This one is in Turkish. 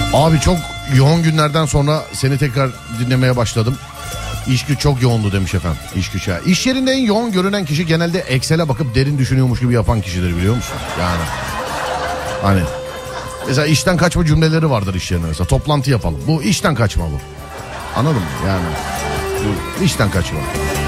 Abi çok yoğun günlerden sonra seni tekrar dinlemeye başladım. İş güç çok yoğundu demiş efendim. İş güç ya. İş yerinde en yoğun görünen kişi genelde Excel'e bakıp derin düşünüyormuş gibi yapan kişidir, biliyor musun? Yani hani mesela işten kaçma cümleleri vardır iş yerinde, mesela toplantı yapalım. Bu işten kaçma bu. Anladın mı? Yani bu işten kaçma.